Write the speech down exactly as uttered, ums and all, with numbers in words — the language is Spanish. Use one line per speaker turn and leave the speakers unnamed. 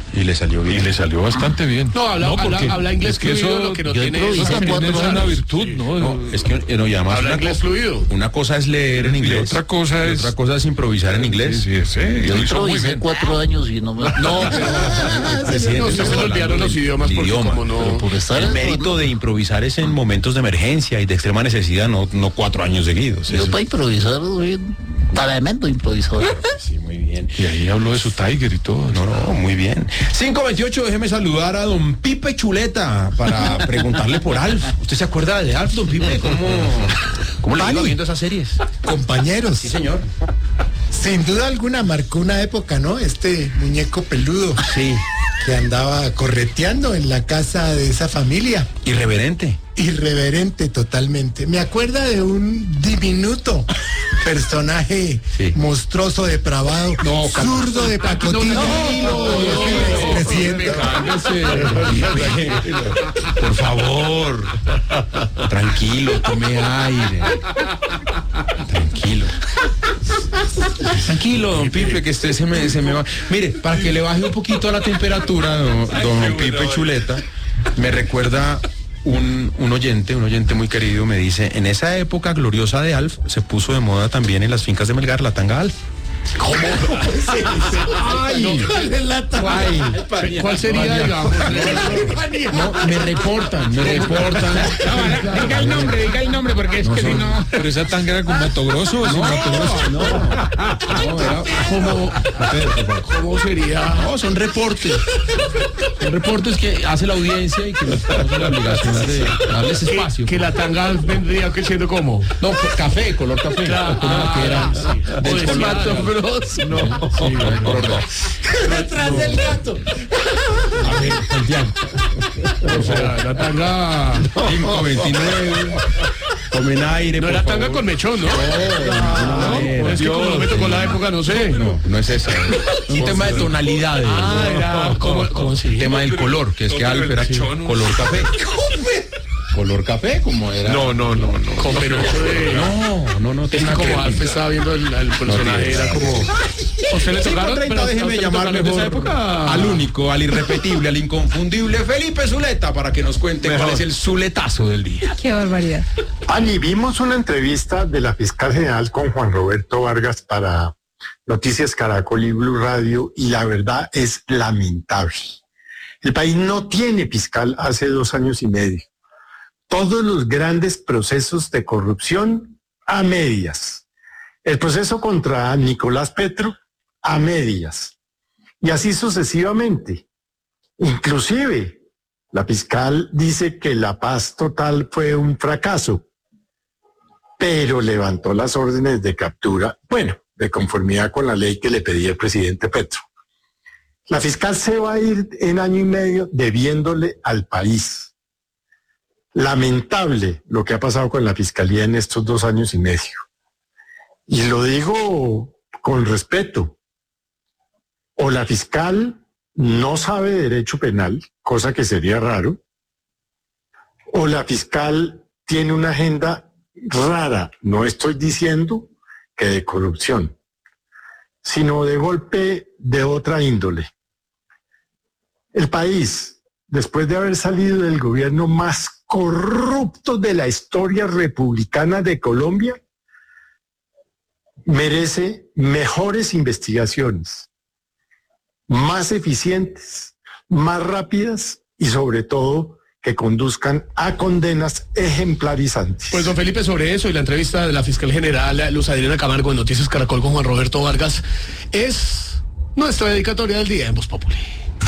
Y le salió bien.
Y le salió bastante bien.
No, habla,
no,
habla, habla inglés
es que
fluido,
eso,
lo que no
yo
tiene
improviso
eso
también
cuatro
es una
años.
virtud,
Sí.
¿no?
No, es que eh, no, y además
Habla
una,
inglés
co-
fluido.
una cosa es leer en inglés.
Y otra cosa
y
es...
otra cosa es improvisar en inglés.
Sí, sí, sí,
Yo
lo hizo muy
improvisé
bien.
cuatro años y no me...
No, pero
Presidente,
no, se
estamos
le olvidaron
hablando
los
del
idiomas porque
idioma.
como no...
por estar
El
en-
mérito de improvisar es en momentos de emergencia y de extrema necesidad, no, no cuatro años seguidos.
Yo
Eso-
para improvisar soy un tremendo improvisador.
Sí, muy bien.
Y ahí habló de su Tiger y todo.
No, no, muy bien. cinco veintiocho, déjeme saludar a don Pipe Chuleta para preguntarle por Alf. ¿Usted se acuerda de Alf, don Pipe? ¿Cómo, cómo le iba
Vale.
viendo esas series?
Compañeros,
Sí, señor.
sin duda alguna marcó una época, ¿no? Este muñeco peludo
Sí.
que andaba correteando en la casa de esa familia.
Irreverente.
Irreverente totalmente. Me acuerda de un diminuto personaje
Sí.
monstruoso, depravado,
No, calma.
zurdo de pacotilla. Expresidente.
Por favor. Tranquilo, tome aire. Tranquilo. Tranquilo, don Pipe, que usted se me, se me va. Mire, para que le baje un poquito la temperatura, don, don Pipe Chuleta, me recuerda un, un oyente, un oyente muy querido, me dice, en esa época gloriosa de Alf, se puso de moda también en las fincas de Melgar la tanga Alf.
¿Cómo?
Ay,
¿Cuál es la talla?
ay,
¿Cuál sería, digamos?
no, me reportan, me reportan.
Diga el nombre, diga el nombre, porque es que si no...
Pero esa tanga era con mato grosso o sin mato grosso.
No, no, era como,
¿Cómo sería?
no, son reportes. Son reportes que hace la audiencia y que nos estamos en la obligación de darles
Que,
espacio.
que la tanga vendría que siendo como.
No, pues, café, color café.
Ah,
que era
sí.
del
O de
color-
Mato Grosso.
No, sí, del color rojo.
Detrás del gato.
A ver, Santiago.
O sea, la tanga.
cinco veintinueve. Tomen aire,
No
por
era tanga
favor.
con mechón, ¿no?
No,
No, es que como no me tocó la época, no sé.
No, no es eso. Un tema de tonalidades.
Ah, era como, como si.
El tema del color, que es que Alf era color café. Color café, como era.
No, no, no, no.
Con pero eso de.
No, no, no.
Es que
tiene
como
nada que
Alf
ver.
estaba viendo el, el personaje,
tiene
era
nada que
como. ¿Usted le tocaron?
treinta,
Pero, ¿a
déjeme
usted le
llamar
tocaron de esa
mejor
época?
al único, al irrepetible, al inconfundible Felipe Zuleta para que nos cuente cuál es el zuletazo del día.
Qué barbaridad.
Ani, vimos una entrevista de la fiscal general con Juan Roberto Vargas para Noticias Caracol y Blue Radio y la verdad es lamentable. El país no tiene fiscal hace dos años y medio. Todos los grandes procesos de corrupción a medias. El proceso contra Nicolás Petro a medias. Y así sucesivamente. Inclusive, la fiscal dice que la paz total fue un fracaso, pero levantó las órdenes de captura, bueno, de conformidad con la ley que le pedía el presidente Petro. La fiscal se va a ir en año y medio debiéndole al país. Lamentable lo que ha pasado con la fiscalía en estos dos años y medio. Y lo digo con respeto. O la fiscal no sabe derecho penal, cosa que sería raro, o la fiscal tiene una agenda rara, no estoy diciendo que de corrupción, sino de golpe de otra índole. El país, después de haber salido del gobierno más corrupto de la historia republicana de Colombia, merece mejores investigaciones, más eficientes, más rápidas y sobre todo que conduzcan a condenas ejemplarizantes.
Pues don Felipe, sobre eso y la entrevista de la fiscal general Luz Adriana Camargo en Noticias Caracol con Juan Roberto Vargas es nuestra dedicatoria del día en Voz Populi.